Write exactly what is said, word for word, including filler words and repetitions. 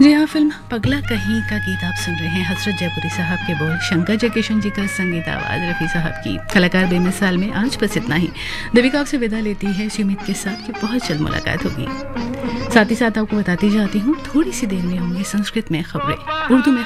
जी हाँ, फिल्म पगला कहीं का गीत आप सुन रहे हैं। हसरत जयपुरी साहब के बोल, शंकर जयकिशन जी का संगीत, आवाज रफ़ी साहब की। कलाकार बेमिसाल में आज बस इतना ही। देविका आपसे विदा लेती है इसी उम्मीद के साथ कि बहुत जल्द मुलाकात होगी। साथ ही साथ आपको बताती जाती हूँ, थोड़ी सी देर में होंगी संस्कृत में खबरें, उर्दू में